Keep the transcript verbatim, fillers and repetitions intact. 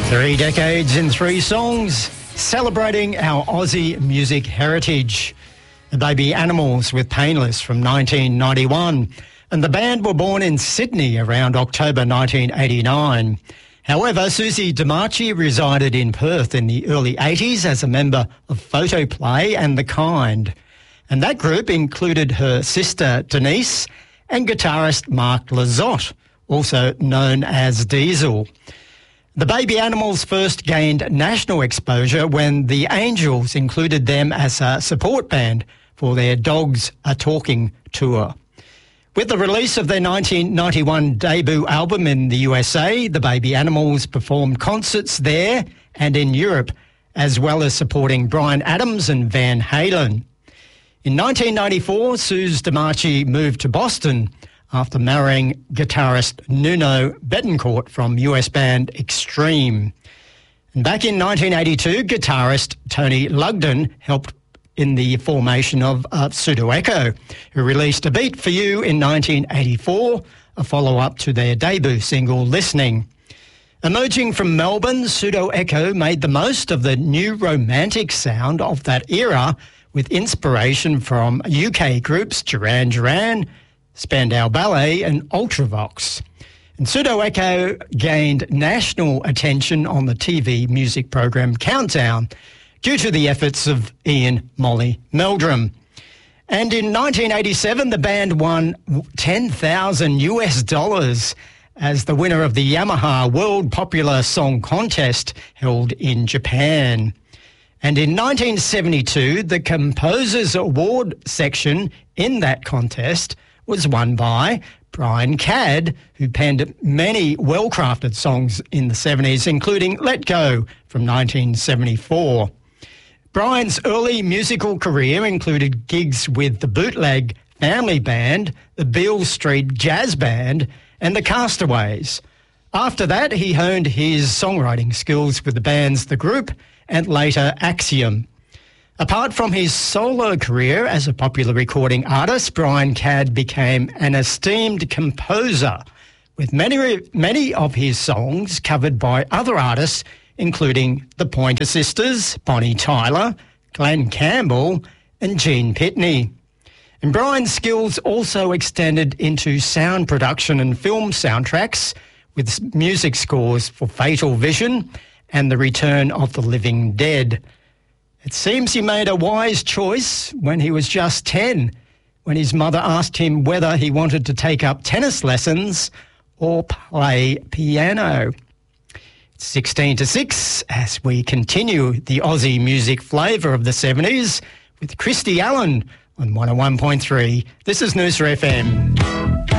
Three decades in three songs, celebrating our Aussie music heritage. The Baby Animals with Painless from nineteen ninety-one. And the band were born in Sydney around October nineteen eighty-nine. However, Susie DeMarchi resided in Perth in the early eighties as a member of Photoplay and The Kind. And that group included her sister Denise and guitarist Mark Lizotte, also known as Diesel. The Baby Animals first gained national exposure when the Angels included them as a support band for their Dogs Are Talking tour. With the release of their nineteen ninety-one debut album in the U S A, the Baby Animals performed concerts there and in Europe, as well as supporting Bryan Adams and Van Halen. In nineteen ninety-four, Suze DeMarchi moved to Boston after marrying guitarist Nuno Bettencourt from U S band Extreme. And back in nineteen eighty-two, guitarist Tony Lugden helped in the formation of uh, Pseudo Echo, who released A Beat For You in nineteen eighty-four, a follow-up to their debut single, Listening. Emerging from Melbourne, Pseudo Echo made the most of the new romantic sound of that era with inspiration from U K groups Duran Duran, Spandau Ballet and Ultravox. And Pseudo Echo gained national attention on the T V music program Countdown due to the efforts of Ian Molly Meldrum. And in nineteen eighty-seven, the band won ten thousand US dollars as the winner of the Yamaha World Popular Song Contest held in Japan. And in nineteen seventy-two, the Composers Award section in that contest was won by Brian Cadd, who penned many well-crafted songs in the seventies, including Let Go from nineteen seventy-four. Brian's early musical career included gigs with the Bootleg Family Band, the Beale Street Jazz Band, and the Castaways. After that, he honed his songwriting skills with the bands The Group and later Axiom. Apart from his solo career as a popular recording artist, Brian Cadd became an esteemed composer, with many, many of his songs covered by other artists, including the Pointer Sisters, Bonnie Tyler, Glenn Campbell, and Gene Pitney. And Brian's skills also extended into sound production and film soundtracks, with music scores for Fatal Vision and The Return of the Living Dead. It seems he made a wise choice when he was just ten, when his mother asked him whether he wanted to take up tennis lessons or play piano. It's sixteen to six as we continue the Aussie music flavour of the seventies with Christy Allen on one oh one point three. This is Noosa F M.